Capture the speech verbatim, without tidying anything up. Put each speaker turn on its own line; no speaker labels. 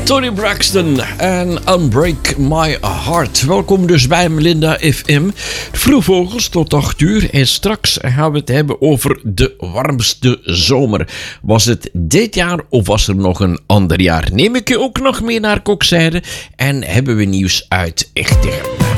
Toni Braxton en Unbreak My Heart. Welkom dus bij Melinda F M. Vroegvogels tot acht uur. En straks gaan we het hebben over de warmste zomer. Was het dit jaar of was er nog een ander jaar? Neem ik je ook nog mee naar Kokzijde en hebben we nieuws uit Echtegem.